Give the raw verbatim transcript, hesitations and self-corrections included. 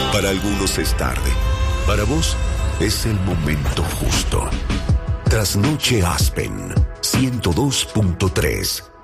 Para algunos es tarde. Para vos es el momento justo. Trasnoche Aspen ciento dos punto tres.